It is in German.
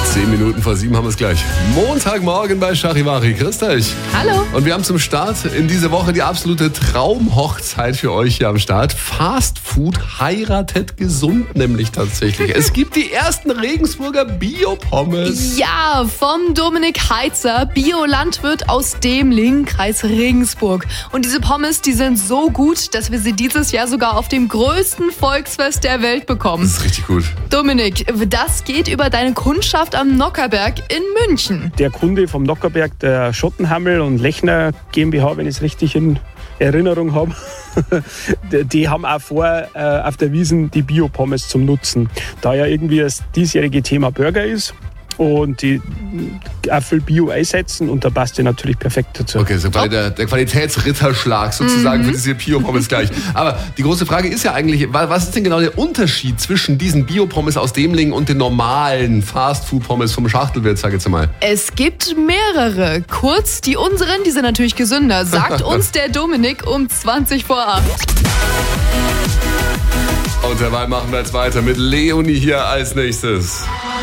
7:10 haben wir es gleich. Montagmorgen bei Charivari. Grüßt euch. Hallo. Und wir haben zum Start in dieser Woche die absolute Traumhochzeit für euch hier am Start. Fast Food heiratet gesund nämlich tatsächlich. Es gibt die ersten Regensburger Bio-Pommes. Ja, vom Dominik Heitzer, Biolandwirt aus Demling, Kreis Regensburg. Und diese Pommes, die sind so gut, dass wir sie dieses Jahr sogar auf dem größten Volksfest der Welt bekommen. Das ist richtig gut. Dominik, das geht über deine Kundschaft am Nockerberg in München. Der Kunde vom Nockerberg, der Schottenhammel und Lechner GmbH, wenn ich es richtig in Erinnerung habe, die haben auch vor, auf der Wiesn die Bio-Pommes zum Nutzen. Da ja irgendwie das diesjährige Thema Burger ist und die auch viel Bio einsetzen und da passt die natürlich perfekt dazu. Okay, so der Qualitätsritterschlag sozusagen für diese Bio-Pommes gleich. Aber die große Frage ist ja eigentlich, was ist denn genau der Unterschied zwischen diesen Bio-Pommes aus Demling und den normalen Fast-Food-Pommes vom Schachtelwirt, sag ich jetzt mal? Es gibt mehrere. Kurz, die unseren, die sind natürlich gesünder, sagt uns der Dominik um 20 vor 8. Und derweil machen wir jetzt weiter mit Leonie hier als nächstes.